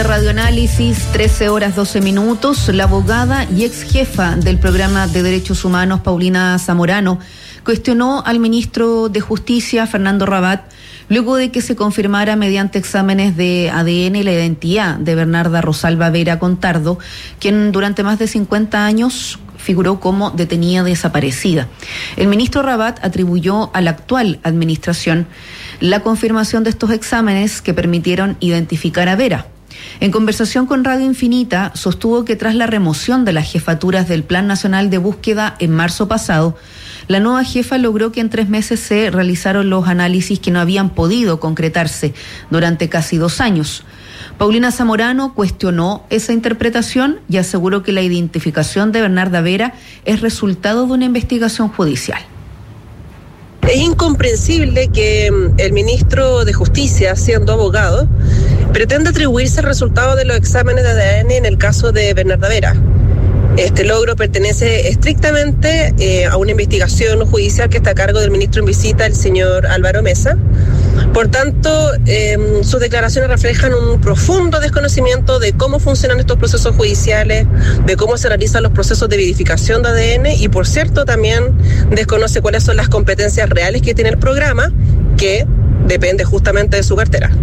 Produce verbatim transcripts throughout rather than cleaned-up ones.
Radioanálisis, trece horas doce minutos. La abogada y ex jefa del programa de Derechos Humanos, Paulina Zamorano, cuestionó al ministro de Justicia, Fernando Rabat, luego de que se confirmara mediante exámenes de A D N la identidad de Bernarda Rosalba Vera Contardo, quien durante más de cincuenta años figuró como detenida desaparecida. El ministro Rabat atribuyó a la actual administración la confirmación de estos exámenes que permitieron identificar a Vera. En conversación con Radio Infinita, sostuvo que tras la remoción de las jefaturas del Plan Nacional de Búsqueda en marzo pasado, la nueva jefa logró que en tres meses se realizaron los análisis que no habían podido concretarse durante casi dos años. Paulina Zamorano cuestionó esa interpretación y aseguró que la identificación de Bernarda Vera es resultado de una investigación judicial. Es incomprensible que el ministro de Justicia, siendo abogado, pretenda atribuirse el resultado de los exámenes de A D N en el caso de Bernarda Vera. Este logro pertenece estrictamente eh, a una investigación judicial que está a cargo del ministro en visita, el señor Álvaro Mesa. Por tanto, eh, sus declaraciones reflejan un profundo desconocimiento de cómo funcionan estos procesos judiciales, de cómo se realizan los procesos de verificación de A D N y, por cierto, también desconoce cuáles son las competencias reales que tiene el programa, que depende justamente de su cartera.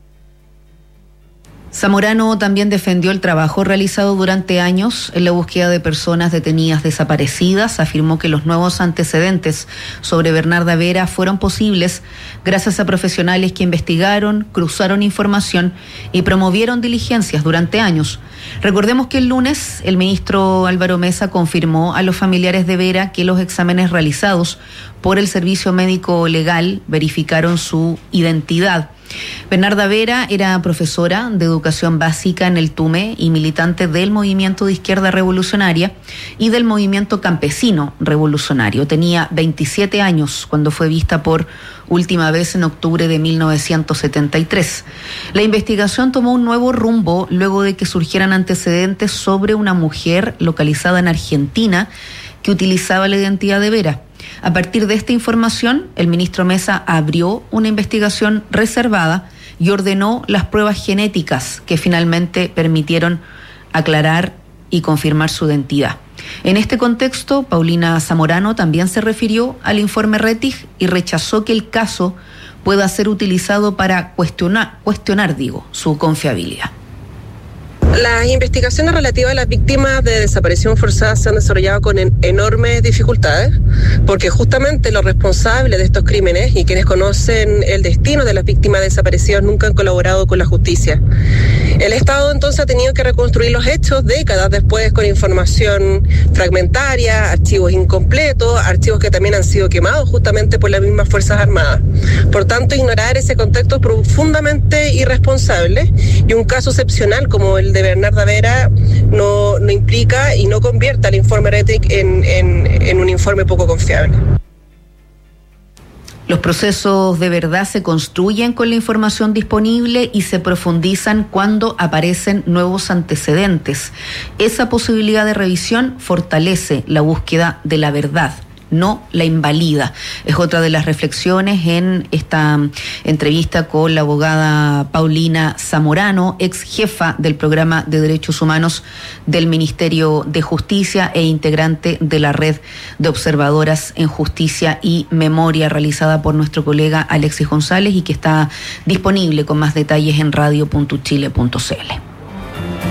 Zamorano también defendió el trabajo realizado durante años en la búsqueda de personas detenidas desaparecidas. Afirmó que los nuevos antecedentes sobre Bernarda Vera fueron posibles gracias a profesionales que investigaron, cruzaron información y promovieron diligencias durante años. Recordemos que el lunes el ministro Álvaro Mesa confirmó a los familiares de Vera que los exámenes realizados por el Servicio Médico Legal verificaron su identidad. Bernarda Vera era profesora de educación básica en el TUME y militante del Movimiento de Izquierda Revolucionaria y del Movimiento Campesino Revolucionario. Tenía veintisiete años cuando fue vista por última vez en octubre de mil novecientos setenta y tres. La investigación tomó un nuevo rumbo luego de que surgieran antecedentes sobre una mujer localizada en Argentina que utilizaba la identidad de Vera. A partir de esta información, el ministro Mesa abrió una investigación reservada y ordenó las pruebas genéticas que finalmente permitieron aclarar y confirmar su identidad. En este contexto, Paulina Zamorano también se refirió al informe Rettig y rechazó que el caso pueda ser utilizado para cuestionar, cuestionar, digo, su confiabilidad. Las investigaciones relativas a las víctimas de desaparición forzada se han desarrollado con en, enormes dificultades, porque justamente los responsables de estos crímenes y quienes conocen el destino de las víctimas desaparecidas nunca han colaborado con la justicia. El Estado entonces ha tenido que reconstruir los hechos décadas después con información fragmentaria, archivos incompletos, archivos que también han sido quemados justamente por las mismas Fuerzas Armadas. Por tanto, ignorar ese contexto es profundamente irresponsable y un caso excepcional como el de Bernarda Vera no, no implica y no convierte al informe Rettig en, en, en un informe poco confiable. Los procesos de verdad se construyen con la información disponible y se profundizan cuando aparecen nuevos antecedentes. Esa posibilidad de revisión fortalece la búsqueda de la verdad, no la invalida. Es otra de las reflexiones en esta entrevista con la abogada Paulina Zamorano, ex jefa del programa de Derechos Humanos del Ministerio de Justicia e integrante de la red de observadoras en justicia y memoria realizada por nuestro colega Alexis González y que está disponible con más detalles en radio punto chile punto c l.